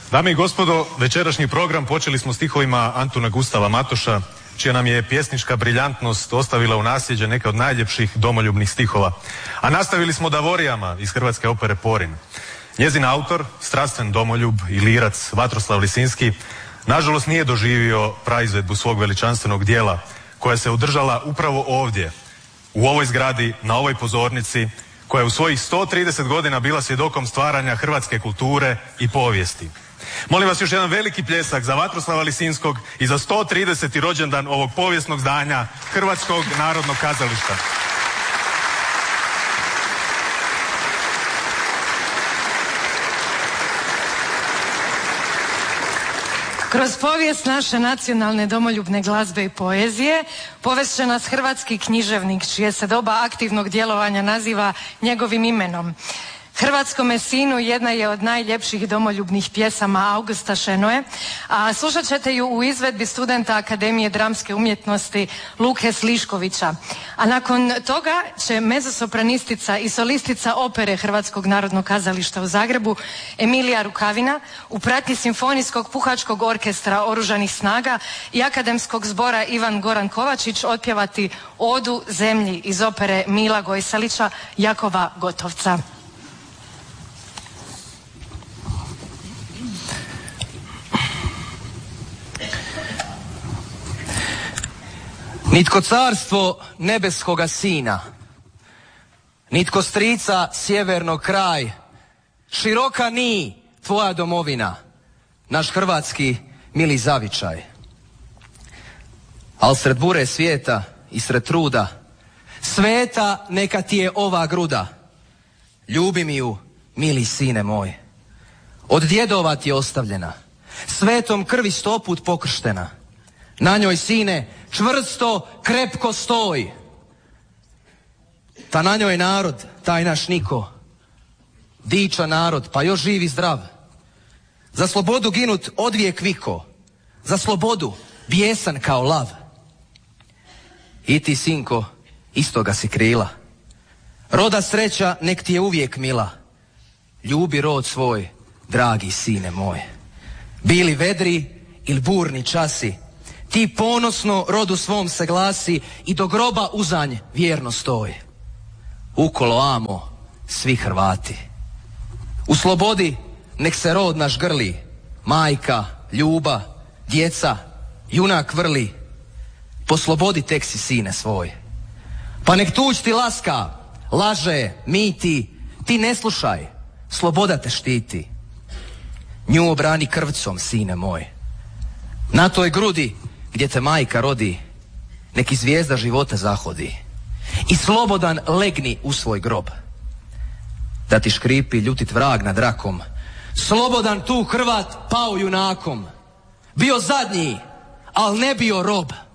Dame i gospodo, večerašnji program počeli smo stihovima Antuna Gustava Matoša, čija nam je pjesnička briljantnost ostavila u nasljeđe neke od najljepših domoljubnih stihova. A nastavili smo Davorijama iz Hrvatske opere Porin. Njezin autor, strastven domoljub i lirac Vatroslav Lisinski, nažalost nije doživio praizvedbu svog veličanstvenog dijela, koja se održala upravo ovdje, u ovoj zgradi, na ovoj pozornici, koja je u svojih 130 godina bila svjedokom stvaranja hrvatske kulture i povijesti. Molim vas još jedan veliki pljesak za Vatroslava Lisinskog i za 130. rođendan ovog povijesnog zdanja Hrvatskog narodnog kazališta. Kroz povijest naše nacionalne domoljubne glazbe i poezije povest će nas hrvatski književnik, čije se doba aktivnog djelovanja naziva njegovim imenom. Hrvatskome sinu jedna je od najljepših domoljubnih pjesama Augusta Šenoe, a slušat ćete ju u izvedbi studenta Akademije dramske umjetnosti Luke Sliškovića. A nakon toga će mezzosopranistica i solistica opere Hrvatskog narodnog kazališta u Zagrebu Emilija Rukavina u pratnji Simfonijskog puhačkog orkestra Oružanih snaga i Akademskog zbora Ivan Goran Kovačić otpjevati Odu zemlji iz opere Mila Gojsalića Jakova Gotovca. Nitko carstvo nebeskoga sina, nitko strica sjevernog kraj, široka ni tvoja domovina, naš hrvatski mili zavičaj. Al sred bure svijeta i sred truda, sveta neka ti je ova gruda, ljubi mi ju, mili sine moj. Od djedova ti je ostavljena, svetom krvi 100 put pokrštena. Na njoj, sine, čvrsto, krepko stoj. Ta na njoj narod, taj naš niko, dičan narod, pa još živ i zdrav. Za slobodu ginut odvijek viko, za slobodu bijesan kao lav. I ti, sinko, istoga si krila. Roda sreća nek ti je uvijek mila. Ljubi rod svoj, dragi sine moj. Bili vedri ili burni časi, ti ponosno rodu svom se glasi i do groba uzanj vjerno stoj. Ukolo amo svi Hrvati. U slobodi nek se rod naš grli, majka, ljuba, djeca, junak vrli. Po slobodi tek si, sine svoj. Pa nek tuđ ti laska, laže, miti, ti ne slušaj, sloboda te štiti. Nju obrani krvcom, sine moj. Na toj grudi gdje te majka rodi, neki zvijezda života zahodi i slobodan legni u svoj grob. Da ti škripi ljutit vrag nad rakom, slobodan tu Hrvat pao junakom. Bio zadnji, al ne bio rob.